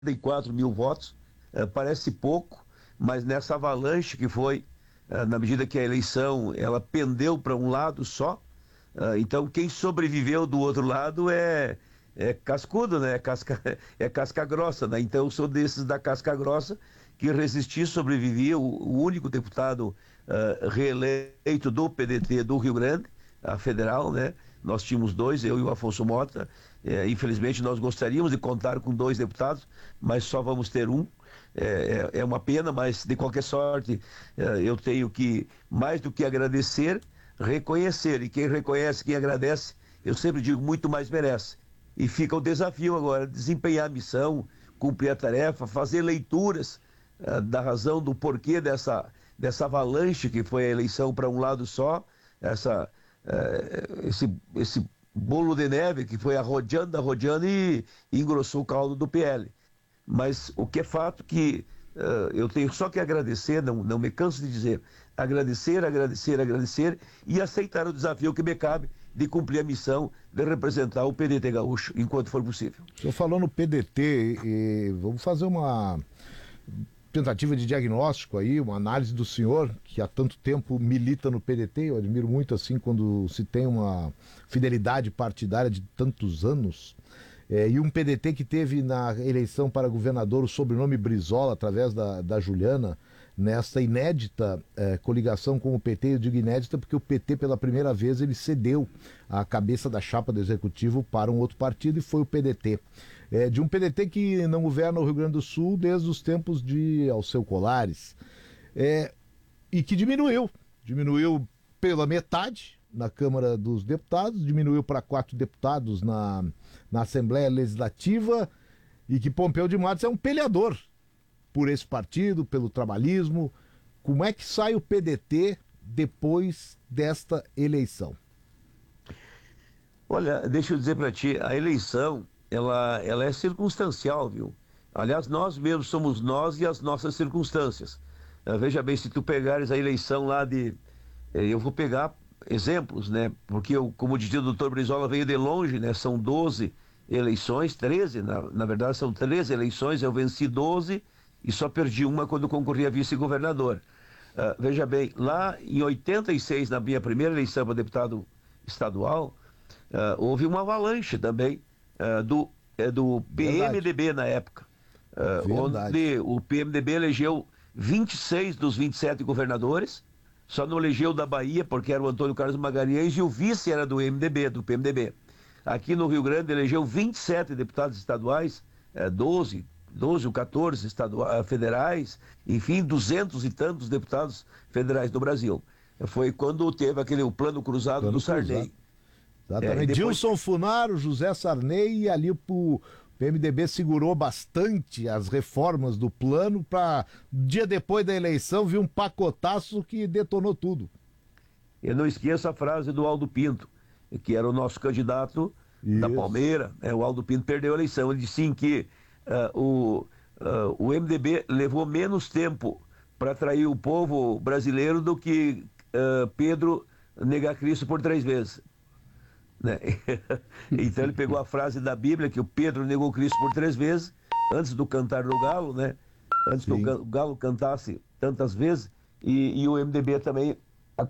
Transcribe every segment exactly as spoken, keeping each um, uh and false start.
e quatro mil votos, uh, parece pouco, mas nessa avalanche que foi, uh, na medida que a eleição ela pendeu para um lado só, uh, então quem sobreviveu do outro lado é, é cascudo, né? É casca, é casca grossa, né? Então eu sou desses da casca grossa que resisti, sobrevivi, o, o único deputado uh, reeleito do P D T do Rio Grande, a federal, né? Nós tínhamos dois, eu e o Afonso Mota. É, infelizmente nós gostaríamos de contar com dois deputados, mas só vamos ter um. É, é, é uma pena, mas de qualquer sorte é, eu tenho que, mais do que agradecer, reconhecer. E quem reconhece, quem agradece, eu sempre digo, muito mais merece. E fica o desafio agora, desempenhar a missão, cumprir a tarefa, fazer leituras é, da razão do porquê dessa, dessa avalanche que foi a eleição para um lado só, essa, é, esse, esse bolo de neve que foi arrodeando, arrodeando e, e engrossou o caldo do P L. Mas o que é fato que uh, eu tenho só que agradecer, não, não me canso de dizer, agradecer, agradecer, agradecer e aceitar o desafio que me cabe de cumprir a missão de representar o P D T gaúcho enquanto for possível. O senhor falou no P D T, e vamos fazer uma tentativa de diagnóstico aí, uma análise do senhor, que há tanto tempo milita no P D T. Eu admiro muito assim quando se tem uma fidelidade partidária de tantos anos. É, e um P D T que teve na eleição para governador o sobrenome Brizola, através da, da Juliana, nesta inédita é, coligação com o P T. Eu digo inédita porque o P T, pela primeira vez, ele cedeu a cabeça da chapa do Executivo para um outro partido e foi o P D T. É, de um P D T que não governa o Rio Grande do Sul desde os tempos de Alceu Colares, é, e que diminuiu, diminuiu pela metade na Câmara dos Deputados, diminuiu para quatro deputados na, na Assembleia Legislativa, e que Pompeu de Matos é um peleador por esse partido, pelo trabalhismo. Como é que sai o P D T depois desta eleição? Olha, deixa eu dizer para ti, a eleição, ela, ela é circunstancial, viu? Aliás, nós mesmos somos nós e as nossas circunstâncias. Uh, veja bem, se tu pegares a eleição lá de... Eh, eu vou pegar exemplos, né? Porque, eu, como dizia o doutor Brizola, veio de longe, né? São doze eleições, treze, na, na verdade são treze eleições, eu venci doze e só perdi uma quando concorri a vice-governador. Uh, veja bem, lá em oitenta e seis, na minha primeira eleição para deputado estadual, uh, houve uma avalanche também uh, do, uh, do P M D B na época, uh, onde o P M D B elegeu vinte e seis dos vinte e sete governadores, só não elegeu da Bahia porque era o Antônio Carlos Magalhães e o vice era do M D B, do P M D B. Aqui no Rio Grande elegeu vinte e sete deputados estaduais, uh, doze, doze ou quatorze estaduais, federais, enfim, duzentos e tantos deputados federais do Brasil. Foi quando teve aquele o plano cruzado plano do Sarney. Exatamente. É, depois... Dilson Funaro, José Sarney, e ali o P M D B segurou bastante as reformas do plano para, dia depois da eleição, vir um pacotaço que detonou tudo. Eu não esqueço a frase do Aldo Pinto, que era o nosso candidato Isso. da Palmeira. É, o Aldo Pinto perdeu a eleição. Ele disse sim que uh, o, uh, o M D B levou menos tempo para atrair o povo brasileiro do que uh, Pedro negar Cristo por três vezes. Né? Então ele pegou a frase da Bíblia que o Pedro negou Cristo por três vezes antes do cantar do galo, né? Antes Sim. que o galo cantasse tantas vezes, e, e o M D B também a,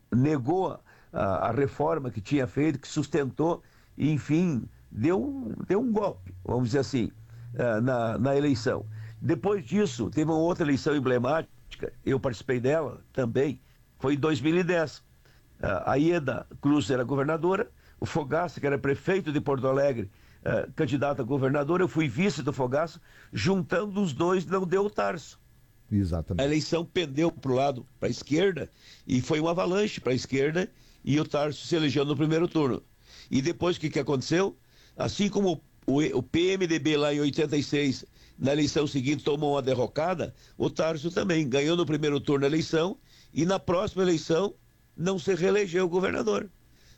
negou a, a reforma que tinha feito, que sustentou, e enfim, deu um, deu um golpe, vamos dizer assim, uh, na, na eleição. Depois disso, teve uma outra eleição emblemática, eu participei dela também, foi em dois mil e dez. Uh, a Ieda Cruz era governadora, o Fogaça, que era prefeito de Porto Alegre, uh, candidato a governador, eu fui vice do Fogaça, juntando os dois não deu o Tarso. Exatamente. A eleição pendeu para o lado, para a esquerda, e foi uma avalanche para a esquerda, e o Tarso se elegeu no primeiro turno. E depois o que, que aconteceu? Assim como o, o P M D B lá em oitenta e seis, na eleição seguinte, tomou uma derrocada, o Tarso também ganhou no primeiro turno a eleição, e na próxima eleição não se reelegeu o governador.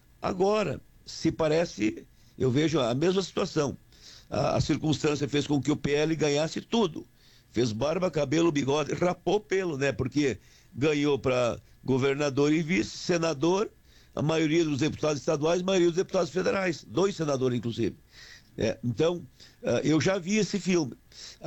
Agora, se parece, eu vejo a mesma situação. A, a circunstância fez com que o P L ganhasse tudo. Fez barba, cabelo, bigode, rapou pelo, né? Porque ganhou para governador e vice, senador, a maioria dos deputados estaduais, a maioria dos deputados federais, dois senadores inclusive. É, então, uh, eu já vi esse filme.